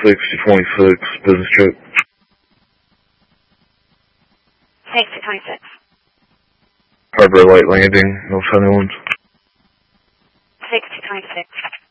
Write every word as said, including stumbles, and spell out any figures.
sixty twenty-six, business trip. sixty twenty-six. Harbor Light Landing, Los Angeles. sixty twenty-six.